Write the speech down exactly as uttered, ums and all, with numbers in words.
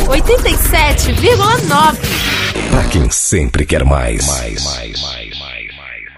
oitenta e sete vírgula nove. Pra quem sempre quer mais. mais, mais, mais.